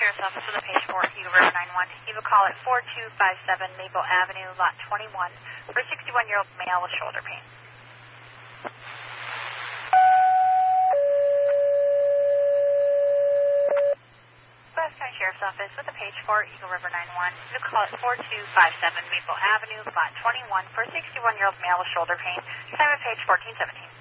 Sheriff's Office with a page 4, Eagle River 911. You have a call at 4257 Maple Avenue, Lot 21, for a 61-year-old male with shoulder pain. West County Sheriff's Office with a page 4, Eagle River 911. You have a call at 4257 Maple Avenue, Lot 21, for a 61-year-old male with shoulder pain. Time of page 1417.